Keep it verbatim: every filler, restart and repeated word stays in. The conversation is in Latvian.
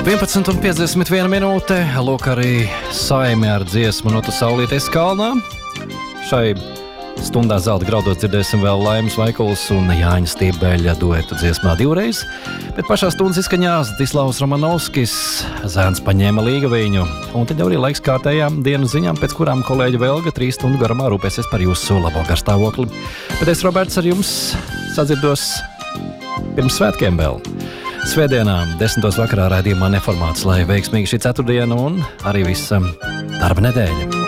vienpadsmit un piecdesmit viena minūte, lūk arī Saimi ar dziesmu no tu saulīties kalnā. Šai stundā zelta graudos dzirdēsim vēl Laimas Vaikuls un Jāņa Stībeļa duetu dziesmā divreiz, bet pašā stundas izskaņā Zdislavs Romanovskis, zēns paņēma līgaviņu, un tad jau arī laiks kārtējām dienas ziņām, pēc kurām kolēģi Velga trīs stundu garumā rūpēsies par jūsu labo garstāvokli. Bet es, Roberts, ar jums sadzirdos pirms svētkiem vēl. Svētdienā, desmitos vakarā raidījumā Neformāts, lai veiksmīgi šī ceturtdiena un arī visa darba nedēļa.